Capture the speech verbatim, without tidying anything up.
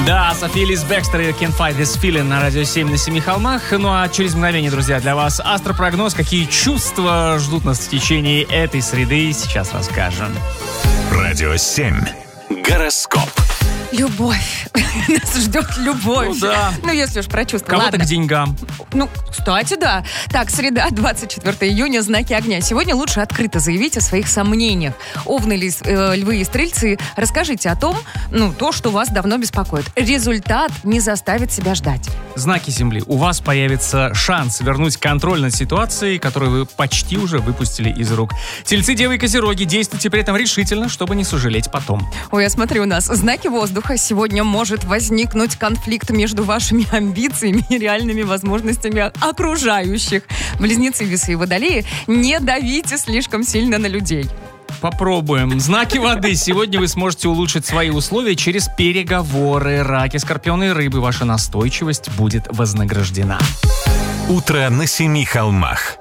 Да, София Лиз Бекстер и Can't Fight This Feeling на радио семь на семи холмах. Ну а через мгновение, друзья, для вас астропрогноз. Какие чувства ждут нас в течение этой среды, сейчас расскажем. Радио семь. Гороскоп. Любовь. Нас ждет любовь. Ну да. Ну, если уж про чувства. Кого-то Ладно. к деньгам. Ну, кстати, да. Так, среда, двадцать четвёртого июня, знаки огня. Сегодня лучше открыто заявить о своих сомнениях. Овны, лис- э, львы и стрельцы, расскажите о том, ну, то, что вас давно беспокоит. Результат не заставит себя ждать. Знаки Земли. У вас появится шанс вернуть контроль над ситуацией, которую вы почти уже выпустили из рук. Тельцы, девы и козероги, действуйте при этом решительно, чтобы не сожалеть потом. Ой, я смотрю, у нас знаки воздуха. Сегодня может возникнуть конфликт между вашими амбициями и реальными возможностями окружающих. Близнецы, весы и водолеи, не давите слишком сильно на людей. Попробуем. Знаки воды. Сегодня вы сможете улучшить свои условия через переговоры. Раки, скорпионы и рыбы. Ваша настойчивость будет вознаграждена. Утро на семи холмах.